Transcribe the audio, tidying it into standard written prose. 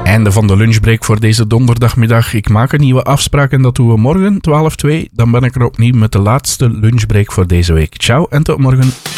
Einde van de lunchbreak voor deze donderdagmiddag. Ik maak een nieuwe afspraak en dat doen we morgen, 12:02. Dan ben ik er opnieuw met de laatste lunchbreak voor deze week. Ciao en tot morgen.